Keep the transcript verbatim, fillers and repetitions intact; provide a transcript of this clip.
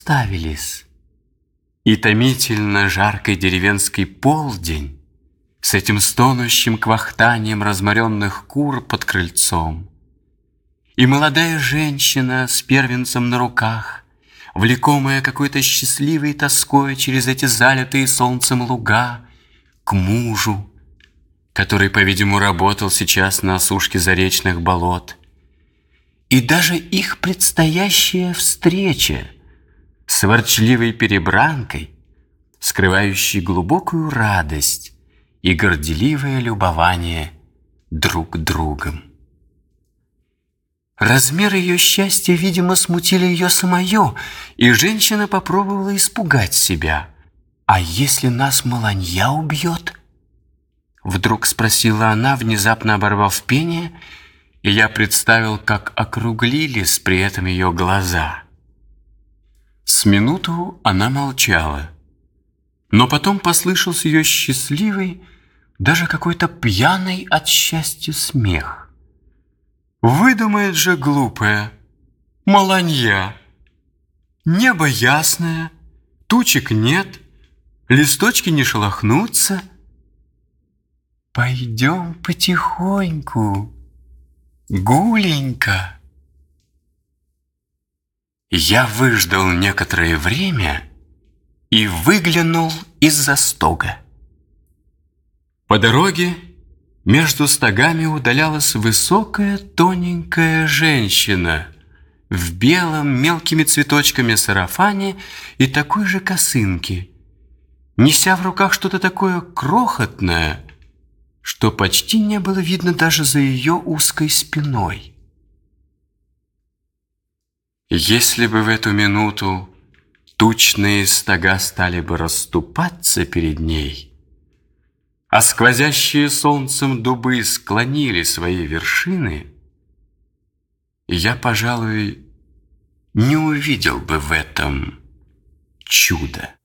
ставились. И томительно жаркий деревенский полдень с этим стонущим квахтанием разморенных кур под крыльцом, и молодая женщина с первенцем на руках, влекомая какой-то счастливой тоской через эти залитые солнцем луга, к мужу, который, по-видимому, работал сейчас на осушке заречных болот, и даже их предстоящая встреча с ворчливой перебранкой, скрывающей глубокую радость и горделивое любование друг другом. Размеры ее счастья, видимо, смутили ее самое, и женщина попробовала испугать себя. «А если нас маланья убьет?» Вдруг спросила она, внезапно оборвав пение, и я представил, как округлились при этом ее глаза. С минуту она молчала, но потом послышался ее счастливый, даже какой-то пьяный от счастья смех. «Выдумает же глупая! Маланья! Небо ясное, тучек нет, листочки не шелохнутся. Пойдем потихоньку, гуленько». Я выждал некоторое время и выглянул из-за стога. По дороге между стогами удалялась высокая тоненькая женщина в белом мелкими цветочками сарафане и такой же косынке, неся в руках что-то такое крохотное, что почти не было видно даже за ее узкой спиной. Если бы в эту минуту тучные стога стали бы расступаться перед ней, а сквозящие солнцем дубы склонили свои вершины, я, пожалуй, не увидел бы в этом чуда.